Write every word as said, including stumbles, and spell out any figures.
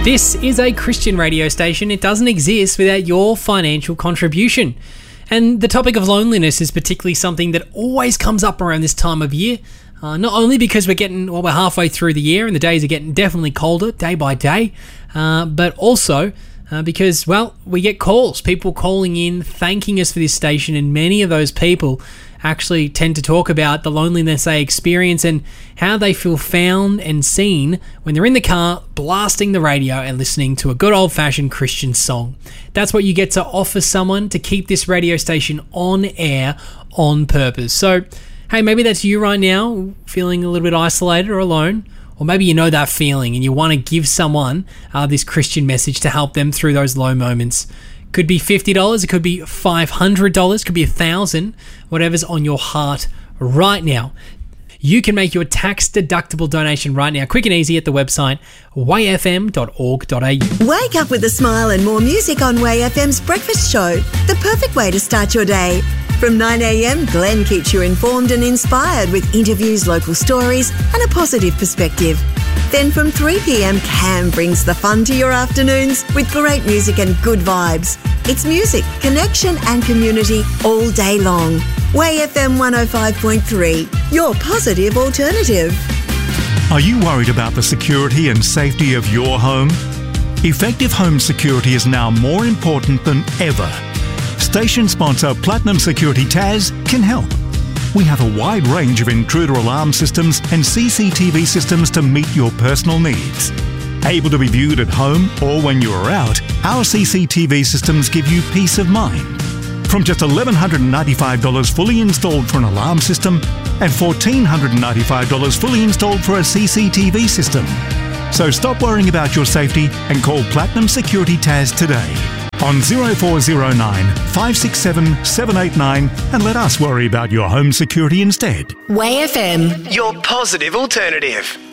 This is a Christian radio station. It doesn't exist without your financial contribution. And the topic of loneliness is particularly something that always comes up around this time of year. Uh, not only because we're getting, well, we're halfway through the year and the days are getting definitely colder day by day, uh, but also uh, because, well, we get calls, people calling in, thanking us for this station, and many of those people actually tend to talk about the loneliness they experience and how they feel found and seen when they're in the car blasting the radio and listening to a good old-fashioned Christian song. That's what you get to offer someone to keep this radio station on air on purpose. So, hey, maybe that's you right now, feeling a little bit isolated or alone, or maybe you know that feeling and you want to give someone uh, this Christian message to help them through those low moments. Could be fifty dollars, it could be five hundred dollars, could be one thousand dollars, whatever's on your heart right now. You can make your tax-deductible donation right now, quick and easy at the website way f m dot org dot a u. Wake up with a smile and more music on Way F M's Breakfast Show, the perfect way to start your day. From nine a m, Glenn keeps you informed and inspired with interviews, local stories and a positive perspective. Then from three p m, Cam brings the fun to your afternoons with great music and good vibes. It's music, connection and community all day long. Way F M one oh five point three, your positive alternative. Are you worried about the security and safety of your home? Effective home security is now more important than ever. Station sponsor Platinum Security Taz can help. We have a wide range of intruder alarm systems and C C T V systems to meet your personal needs. Able to be viewed at home or when you are out, our C C T V systems give you peace of mind. From just one thousand one hundred ninety-five dollars fully installed for an alarm system and one thousand four hundred ninety-five dollars fully installed for a C C T V system. So stop worrying about your safety and call Platinum Security Taz today on zero four zero nine, five six seven, seven eight nine and let us worry about your home security instead. Way F M, your positive alternative.